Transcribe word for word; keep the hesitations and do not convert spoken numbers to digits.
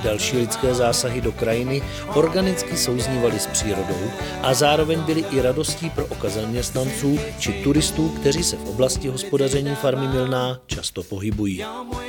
další lidské zásahy do krajiny organicky souznívaly s přírodou a zároveň byly i radostí pro oka zaměstnanců či turistů, kteří se v oblasti hospodaření farmy Milná často pohybují.